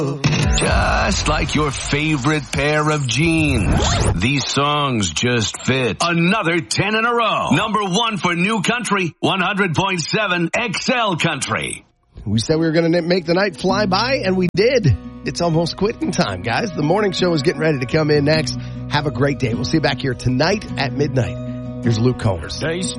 Just like your favorite pair of jeans. These songs just fit. Another 10 in a row. Number 1 for New Country, 100.7 XL Country. We said we were going to make the night fly by, and we did. It's almost quitting time, guys. The morning show is getting ready to come in next. Have a great day. We'll see you back here tonight at midnight. Here's Luke Combs.